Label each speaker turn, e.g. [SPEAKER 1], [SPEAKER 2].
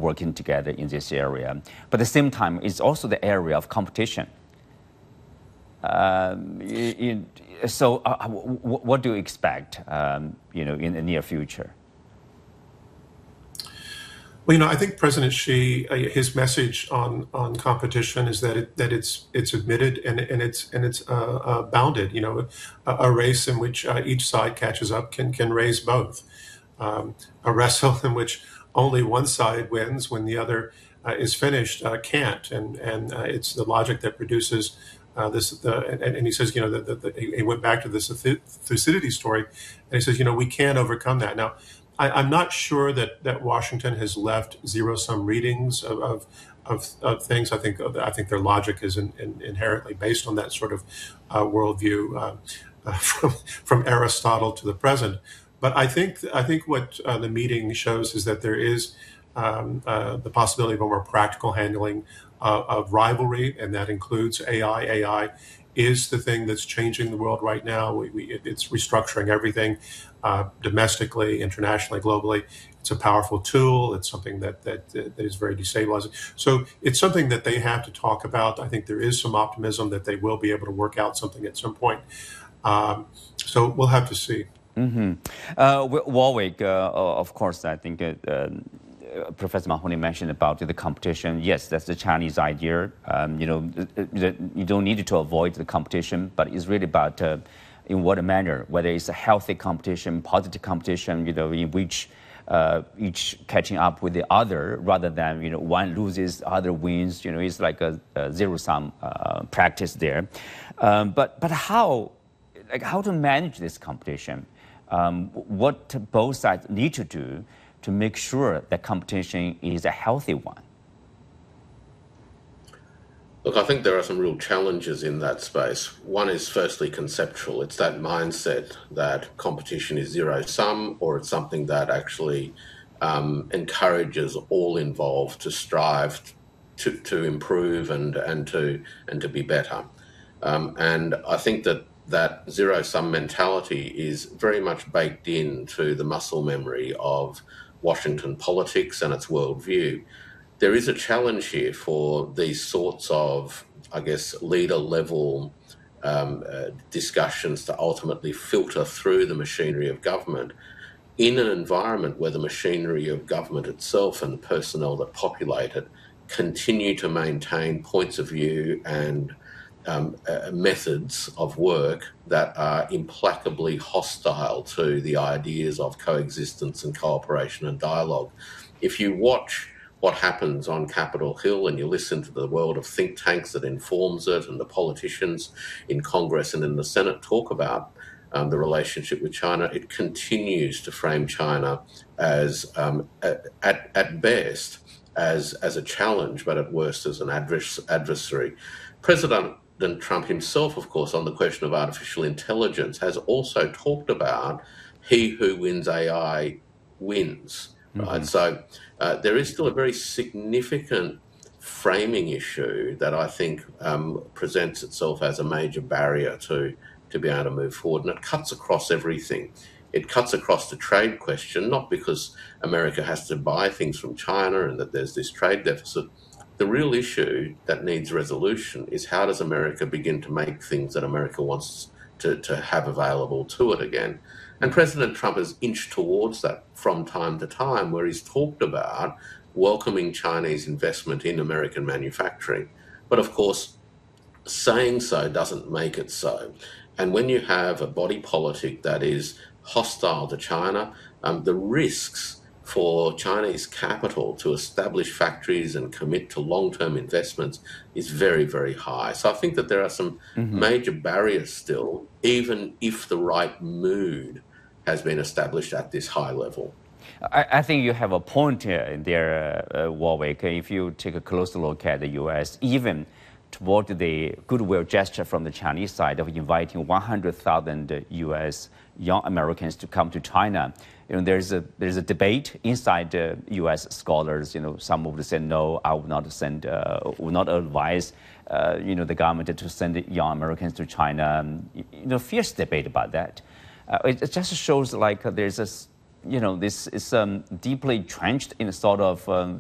[SPEAKER 1] working together in this area. But at the same time, it's also the area of competition. What do you expect, in the near future?
[SPEAKER 2] Well, I think President Xi, his message on competition is that it's admitted and it's bounded. A race in which each side catches up can raise both. A wrestle in which only one side wins when the other is finished can't, and it's the logic that produces this. And he says, he went back to this Thucydides story, and he says, we can overcome that now. I'm not sure that Washington has left zero-sum readings of things. I think their logic is inherently based on that sort of worldview from Aristotle to the present. But I think what the meeting shows is that there is the possibility of a more practical handling of rivalry, and that includes AI. AI is the thing that's changing the world right now. It's restructuring everything. Domestically, internationally, globally. It's a powerful tool. It's something that is very destabilizing. So it's something that they have to talk about. I think there is some optimism that they will be able to work out something at some point. So we'll have to see.
[SPEAKER 1] Mm-hmm. Warwick, of course, I think Professor Mahoney mentioned about the competition. Yes, that's the Chinese idea. You don't need to avoid the competition, but it's really about in what manner, whether it's a healthy competition, positive competition, in which each catching up with the other rather than, one loses, the other wins. It's like a zero-sum practice there. But how to manage this competition? What both sides need to do to make sure that competition is a healthy one?
[SPEAKER 3] Look, I think there are some real challenges in that space. One is firstly conceptual. It's that mindset that competition is zero-sum, or it's something that actually encourages all involved to strive to improve and to be better. And I think that zero-sum mentality is very much baked into the muscle memory of Washington politics and its worldview. There is a challenge here for these sorts of, leader-level discussions to ultimately filter through the machinery of government in an environment where the machinery of government itself and the personnel that populate it continue to maintain points of view and methods of work that are implacably hostile to the ideas of coexistence and cooperation and dialogue. If you watch what happens on Capitol Hill and you listen to the world of think tanks that informs it and the politicians in Congress and in the Senate talk about the relationship with China, it continues to frame China as, at best, as a challenge, but at worst as an adversary. President Trump himself, of course, on the question of artificial intelligence, has also talked about he who wins AI wins. Right? So there is still a very significant framing issue that I think presents itself as a major barrier to be able to move forward. And it cuts across everything. It cuts across the trade question, not because America has to buy things from China and that there's this trade deficit. The real issue that needs resolution is how does America begin to make things that America wants to have available to it again. And President Trump has inched towards that from time to time, where he's talked about welcoming Chinese investment in American manufacturing. But of course, saying so doesn't make it so. And when you have a body politic that is hostile to China, the risks for Chinese capital to establish factories and commit to long-term investments is very, very high. So I think that there are some major barriers still, even if the right mood has been established at this high level.
[SPEAKER 1] I think you have a point there, Warwick. If you take a closer look at the U.S., even toward the goodwill gesture from the Chinese side of inviting 100,000 U.S. young Americans to come to China, there's a debate inside U.S. scholars. Some would say no, I would not send, would not advise, the government to send young Americans to China. Fierce debate about that. It just shows like there's a, this is deeply entrenched in a sort of